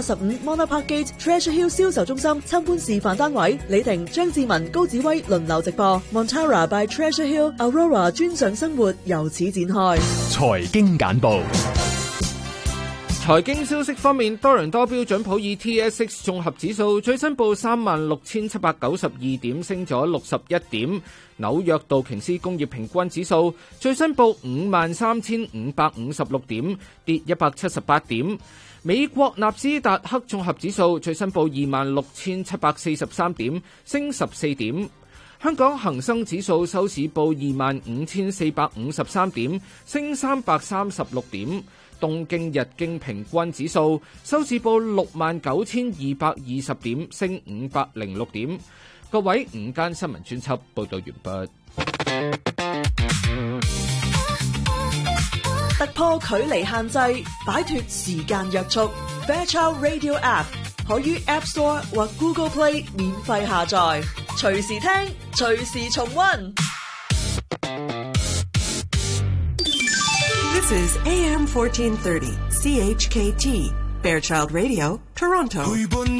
15 Monarch Park Gate Treasure Hill 銷售中心參觀示範單位，李婷、張志文、高子威輪流直播。Montara by Treasure Hill Aurora 專上生活由此展開。 財經簡報。 財經消息方面，多倫多標準普爾 TSX 綜合指數最新報36,792點，升咗61點。紐約道瓊斯工業平均指數最新報53,556點，跌178點。美國納斯達克綜合指數最新報26,743點，升14點。香港恒生指數收市報25,453點，升336點。東京日經平均指數收市報69,220點，升506點。各位，午間新聞專輯報道完畢。 突破距離限制，擺脫時間約束。Fairchild Radio App 可於 App Store 或 Google Play 免費下載，隨時聽，隨時重溫。 This is AM 1430, CHKT, Fairchild Radio, Toronto.